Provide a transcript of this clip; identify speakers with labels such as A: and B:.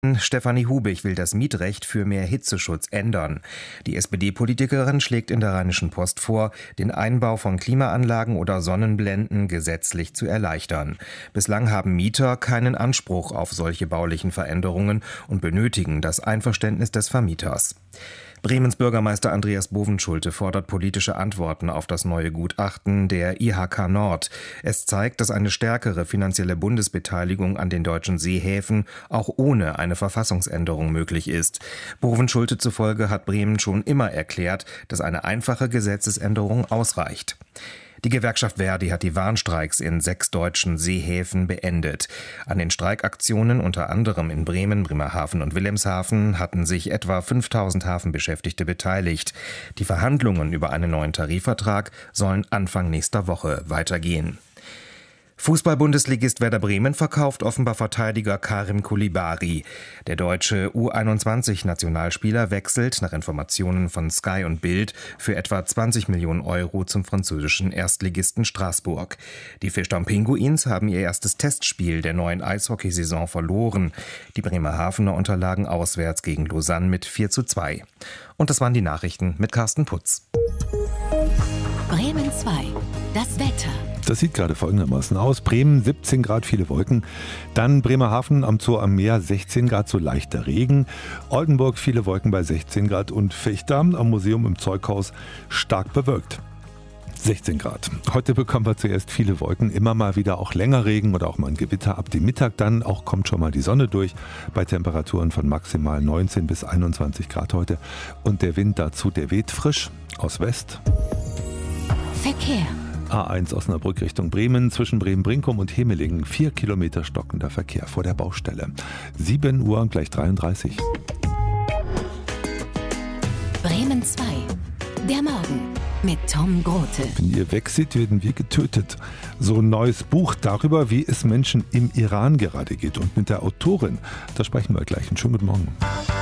A: Stefanie Hubig will das Mietrecht für mehr Hitzeschutz ändern. Die SPD-Politikerin schlägt in der Rheinischen Post vor, den Einbau von Klimaanlagen oder Sonnenblenden gesetzlich zu erleichtern. Bislang haben Mieter keinen Anspruch auf solche baulichen Veränderungen und benötigen das Einverständnis des Vermieters. Bremens Bürgermeister Andreas Bovenschulte fordert politische Antworten auf das neue Gutachten der IHK Nord. Es zeigt, dass eine stärkere finanzielle Bundesbeteiligung an den deutschen Seehäfen auch ohne eine Verfassungsänderung möglich ist. Bovenschulte zufolge hat Bremen schon immer erklärt, dass eine einfache Gesetzesänderung ausreicht. Die Gewerkschaft ver.di hat die Warnstreiks in 6 deutschen Seehäfen beendet. An den Streikaktionen unter anderem in Bremen, Bremerhaven und Wilhelmshaven hatten sich etwa 5.000 Hafenbeschäftigte beteiligt. Die Verhandlungen über einen neuen Tarifvertrag sollen Anfang nächster Woche weitergehen. Fußball-Bundesligist Werder Bremen verkauft offenbar Verteidiger Karim Koulibaly. Der deutsche U21-Nationalspieler wechselt nach Informationen von Sky und Bild für etwa 20 Millionen Euro zum französischen Erstligisten Straßburg. Die Fischtown-Pinguins haben ihr erstes Testspiel der neuen Eishockeysaison verloren. Die Bremerhavener unterlagen auswärts gegen Lausanne mit 4:2. Und das waren die Nachrichten mit Carsten Putz.
B: Bremen 2, das Wetter.
C: Das sieht gerade folgendermaßen aus. Bremen 17 Grad, viele Wolken. Dann Bremerhaven am Zoo am Meer 16 Grad, so leichter Regen. Oldenburg viele Wolken bei 16 Grad und Vechta am Museum im Zeughaus stark bewölkt. 16 Grad. Heute bekommen wir zuerst viele Wolken, immer mal wieder auch länger Regen oder auch mal ein Gewitter. Ab dem Mittag dann auch kommt schon mal die Sonne durch bei Temperaturen von maximal 19 bis 21 Grad heute. Und der Wind dazu, der weht frisch aus West.
B: Verkehr.
C: A1 Osnabrück Richtung Bremen, zwischen Bremen-Brinkum und Hemelingen 4 Kilometer stockender Verkehr vor der Baustelle. 7 Uhr gleich 33.
B: Bremen 2, der Morgen mit Tom Grote.
C: Wenn ihr wegseht, werden wir getötet. So ein neues Buch darüber, wie es Menschen im Iran gerade geht. Und mit der Autorin, da sprechen wir gleich. Einen schönen guten Morgen.